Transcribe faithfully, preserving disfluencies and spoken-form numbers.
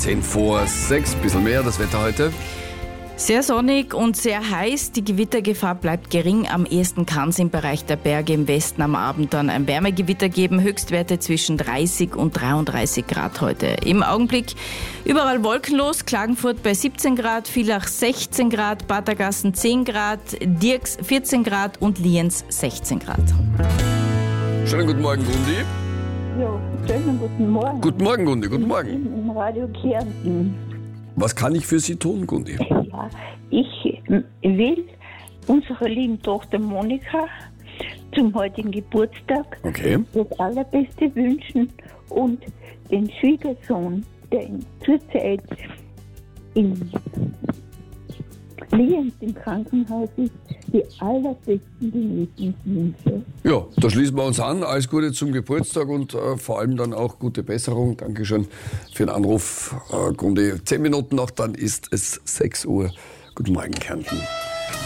zehn vor sechs, ein bisschen mehr das Wetter heute. Sehr sonnig und sehr heiß. Die Gewittergefahr bleibt gering. Am ehesten kann es im Bereich der Berge im Westen am Abend dann ein Wärmegewitter geben. Höchstwerte zwischen dreißig und dreiunddreißig Grad heute. Im Augenblick überall wolkenlos. Klagenfurt bei siebzehn Grad, Villach sechzehn Grad, Badergassen zehn Grad, Dirks vierzehn Grad und Lienz sechzehn Grad. Schönen guten Morgen, Gundi. Ja, schönen guten Morgen. Guten Morgen, Gundi, guten Morgen. Im Radio Kärnten. Was kann ich für Sie tun, Gundi? Ja, ich will unserer lieben Tochter Monika zum heutigen Geburtstag Okay. das Allerbeste wünschen und den Schwiegersohn, der in zurzeit in Lienz im Krankenhaus ist, die allerbesten Genesungswünsche. Ja, da schließen wir uns an. Alles Gute zum Geburtstag und äh, vor allem dann auch gute Besserung. Dankeschön für den Anruf, äh, Gundi. Zehn Minuten noch, dann ist es sechs Uhr. Guten Morgen, Kärnten.